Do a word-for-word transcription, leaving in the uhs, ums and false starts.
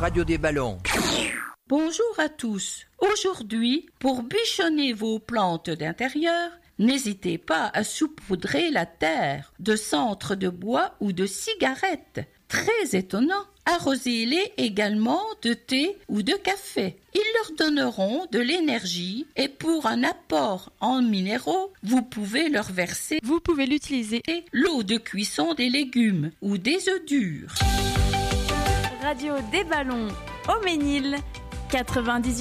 Radio des Ballons. Bonjour à tous. Aujourd'hui, pour bichonner vos plantes d'intérieur, n'hésitez pas à saupoudrer la terre de centres de bois ou de cigarettes. Très étonnant. Arrosez-les également de thé ou de café. Ils leur donneront de l'énergie et pour un apport en minéraux, vous pouvez leur verser Vous pouvez l'utiliser. l'eau de cuisson des légumes ou des œufs durs. Radio des Ballons au Ménil quatre-vingt-dix-huit.